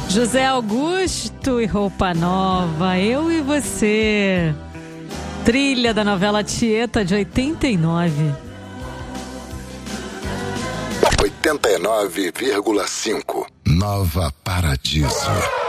José Augusto e Roupa Nova, Eu e Você. Trilha da novela Tieta de 89. 89,5. Nova Paradiso.